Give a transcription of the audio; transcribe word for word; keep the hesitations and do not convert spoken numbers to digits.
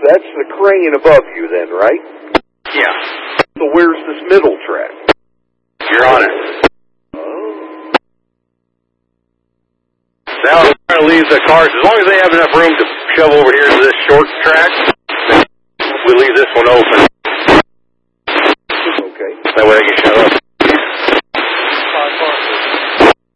that's the crane above you then, right? Yeah. So where's this middle track? You're on it. Oh. Now we're going to leave the cars, as long as they have enough room to shove over here to this short track, we leave this one open.